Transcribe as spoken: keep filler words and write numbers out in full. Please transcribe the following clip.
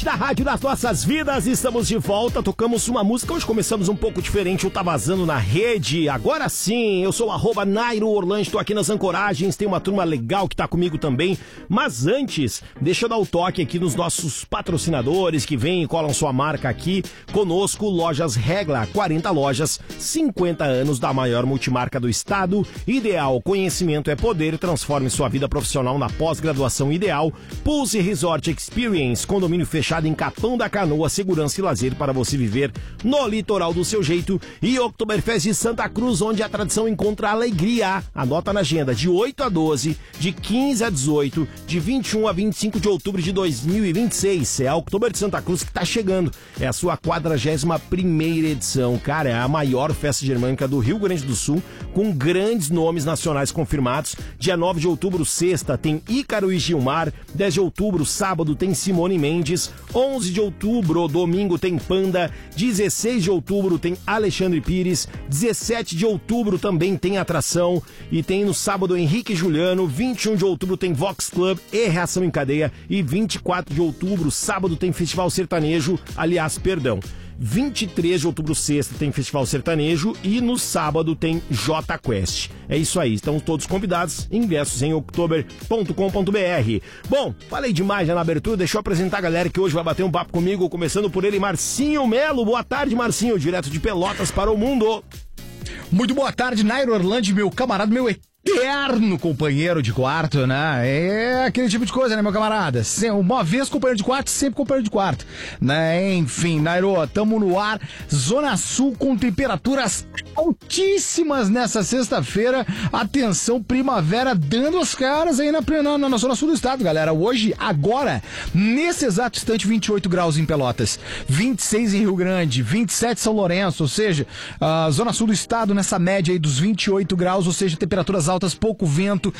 Noite da Rádio das Nossas Vidas, estamos de volta, tocamos uma música, hoje começamos um pouco diferente, o Tá Vazando na Rede. Agora sim, eu sou o arroba Nairo Orlando, estou aqui nas ancoragens, tem uma turma legal que tá comigo também. Mas antes, deixa eu dar o toque aqui nos nossos patrocinadores que vêm e colam sua marca aqui conosco. Lojas Regla, quarenta lojas, cinquenta anos da maior multimarca do estado. Ideal, conhecimento é poder, transforme sua vida profissional na pós-graduação ideal. Pulse Resort Experience, condomínio fechado em Capão da Canoa, segurança e lazer para você viver no litoral do seu jeito. E Oktoberfest de Santa Cruz, onde a tradição encontra alegria. Anota na agenda, de oito a doze, de quinze a dezoito, de vinte e um a vinte e cinco de outubro de dois mil e vinte e seis. É a Oktober de Santa Cruz que tá chegando. É a sua quadragésima primeira edição. Cara, é a maior festa germânica do Rio Grande do Sul, com grandes nomes nacionais confirmados. Dia nove de outubro, sexta, tem Ícaro e Gilmar. dez de outubro, sábado, tem Simone Mendes. onze de outubro, domingo, tem Panda. dezesseis de outubro, tem Alexandre Pires. dezessete de outubro também tem atração. E tem no sábado Henrique e Juliano. vinte e um de outubro tem Vox Club e Reação em Cadeia. E vinte e quatro de outubro, sábado, tem Festival Sertanejo. Aliás, perdão. vinte e três de outubro, sexta, tem Festival Sertanejo e no sábado tem J Quest. É isso aí, estão todos convidados, ingressos em oktober ponto com ponto b r. Bom, falei demais já na abertura, deixa eu apresentar a galera que hoje vai bater um papo comigo, começando por ele, Marcinho Melo. Boa tarde, Marcinho, direto de Pelotas para o mundo. Muito boa tarde, Nairo Orlando, meu camarada, meu eterno companheiro de quarto, né? É aquele tipo de coisa, né, meu camarada? Uma vez companheiro de quarto, sempre companheiro de quarto, né? Enfim, Nairo, tamo no ar, Zona Sul com temperaturas altíssimas nessa sexta-feira. Atenção, primavera dando as caras aí na, na, na Zona Sul do estado, galera. Hoje, agora, nesse exato instante, vinte e oito graus em Pelotas, vinte e seis em Rio Grande, vinte e sete em São Lourenço, ou seja, a Zona Sul do estado nessa média aí dos vinte e oito graus, ou seja, temperaturas altas, pouco vento,